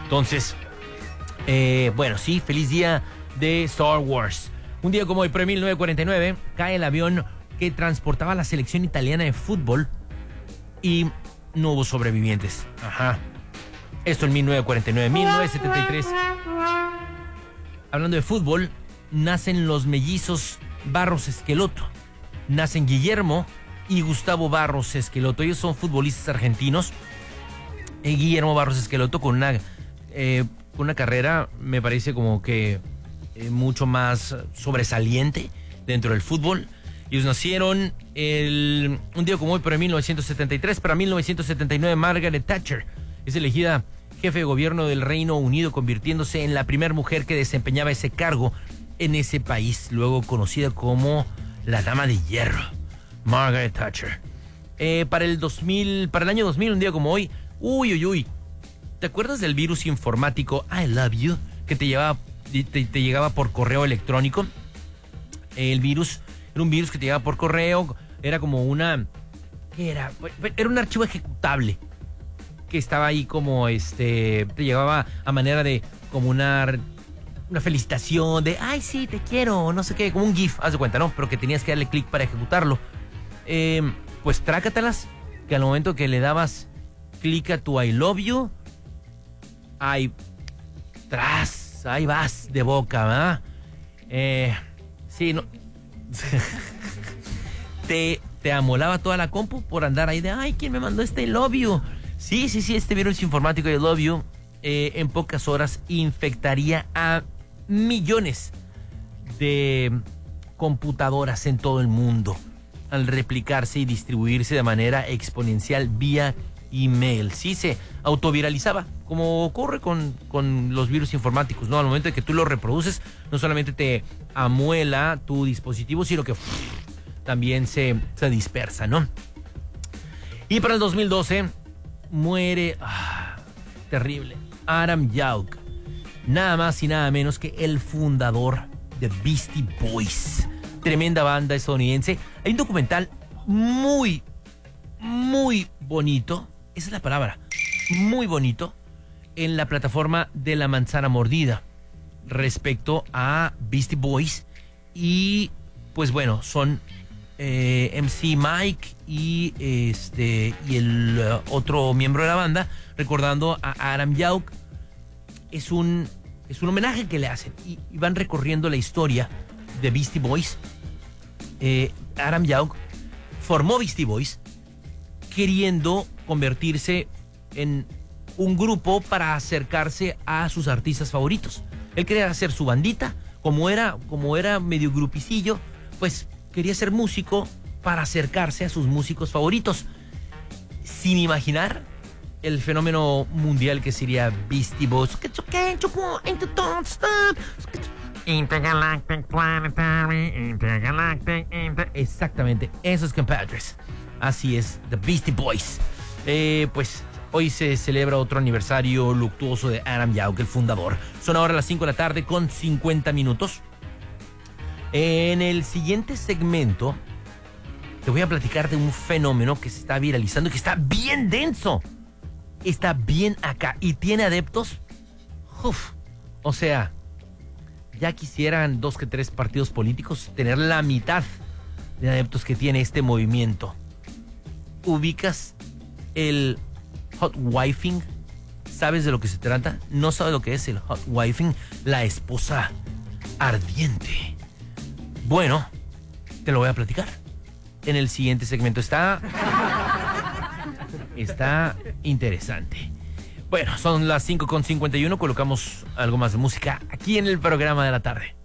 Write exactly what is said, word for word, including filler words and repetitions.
Entonces, eh, bueno, sí, feliz día de Star Wars. Un día como hoy, pero en mil novecientos cuarenta y nueve, cae el avión que transportaba a la selección italiana de fútbol y no hubo sobrevivientes. Ajá. Esto en mil novecientos cuarenta y nueve. mil novecientos setenta y tres. Hablando de fútbol, nacen los mellizos Barros Esqueloto. Nacen Guillermo y Gustavo Barros Esqueloto. Ellos son futbolistas argentinos. Eh, Guillermo Barros Esqueloto con una, eh, con una carrera, me parece como que eh, mucho más sobresaliente dentro del fútbol. Ellos nacieron el, un día como hoy, pero en mil novecientos setenta y tres. Para mil novecientos setenta y nueve, Margaret Thatcher es elegida jefe de gobierno del Reino Unido, convirtiéndose en la primera mujer que desempeñaba ese cargo en ese país, luego conocida como la Dama de Hierro, Margaret Thatcher. Eh, para el dos mil, para el año dos mil, un día como hoy, uy, uy, uy, ¿te acuerdas del virus informático I Love You que te llevaba, te, te llegaba por correo electrónico? El virus era un virus que te llegaba por correo, era como una, ¿qué era? Era un archivo ejecutable que estaba ahí como, este, te llegaba a manera de como una, una felicitación de, ay, sí, te quiero, no sé qué, como un GIF, haz de cuenta, ¿no? Pero que tenías que darle clic para ejecutarlo. Eh, pues trácatelas, que al momento que le dabas clic a tu I love you, ahí, tras, ahí vas de boca, ¿verdad? Eh, sí, no. te, te amolaba toda la compu por andar ahí de, ay, ¿quién me mandó este I love you? Sí, sí, sí, este virus informático I love you eh, en pocas horas infectaría a millones de computadoras en todo el mundo al replicarse y distribuirse de manera exponencial vía email. Sí, se autoviralizaba, como ocurre con, con los virus informáticos, ¿no? Al momento de que tú lo reproduces, no solamente te amuela tu dispositivo, sino que uff, también se, se dispersa, ¿no? Y para el dos mil doce muere, ah, terrible, Adam Yauch, nada más y nada menos que el fundador de Beastie Boys, tremenda banda estadounidense. Hay un documental muy, muy bonito, esa es la palabra, muy bonito, en la plataforma de La Manzana Mordida respecto a Beastie Boys. Y pues bueno, son eh, M C Mike y este y el uh, otro miembro de la banda recordando a Adam Yauch. Es un es un homenaje que le hacen y, y van recorriendo la historia de Beastie Boys. eh, Adam Yauch formó Beastie Boys queriendo convertirse en un grupo para acercarse a sus artistas favoritos. Él quería hacer su bandita, como era, como era medio grupicillo, pues quería ser músico para acercarse a sus músicos favoritos, sin imaginar el fenómeno mundial que sería Beastie Boys. Intergalactic Planetary, Intergalactic, inter... Exactamente, esos compadres. Así es, The Beastie Boys. Eh, pues hoy se celebra otro aniversario luctuoso de Adam Yauch, el fundador. Son ahora las cinco de la tarde con cincuenta minutos. En el siguiente segmento te voy a platicar de un fenómeno que se está viralizando y que está bien denso. Está bien acá y tiene adeptos. Uf, o sea, ya quisieran dos que tres partidos políticos tener la mitad de adeptos que tiene este movimiento. ¿Ubicas el hot wifing? ¿Sabes de lo que se trata? ¿No sabes lo que es el hot wifing? La esposa ardiente. Bueno, te lo voy a platicar en el siguiente segmento. Está... Está interesante. Bueno, son las cinco con cincuenta y uno. Colocamos algo más de música aquí en el programa de la tarde.